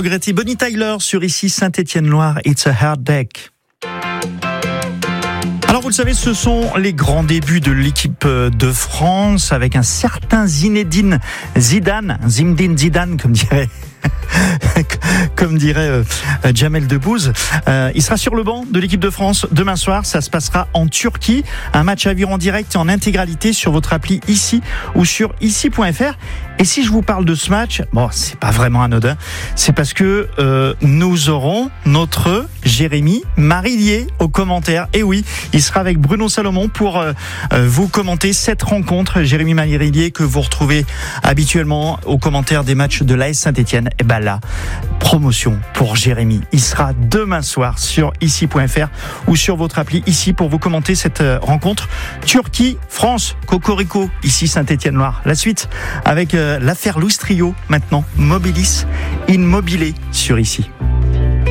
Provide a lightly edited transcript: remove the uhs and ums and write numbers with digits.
regretter Bonnie Tyler sur ici Saint-Étienne-Loire. It's a hard deck. Alors vous le savez, ce sont les grands débuts de l'équipe de France avec un certain Zinedine Zidane, comme dirait Jamel Debbouze. Il sera sur le banc de l'équipe de France demain soir. Ça se passera en Turquie. Un match à vivre en direct et en intégralité sur votre appli ici ou sur ici.fr. Et si je vous parle de ce match, bon, c'est pas vraiment anodin. C'est parce que nous aurons notre Jérémy Marillier aux commentaires. Et oui, il sera avec Bruno Salomon pour vous commenter cette rencontre. Jérémy Marillier que vous retrouvez habituellement aux commentaires des matchs de l'AS Saint-Étienne. Et ben là, promotion pour Jérémy. Il sera demain soir sur ici.fr ou sur votre appli ici pour vous commenter cette rencontre Turquie-France. Cocorico, ici Saint-Étienne-Loire. La suite avec l'affaire Louis Trio maintenant. Mobilis Immobilier sur ici.